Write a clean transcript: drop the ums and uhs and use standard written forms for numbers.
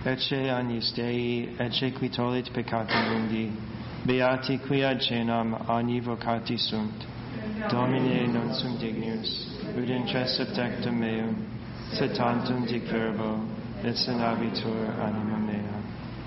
ecce agnus Dei, ecce qui tollit peccatum mundi, beati qui ad cenam agni vocati sunt, Domine non sum dignus, ut incessit tectum meum, sed tantum dicurvo, et senabitur animum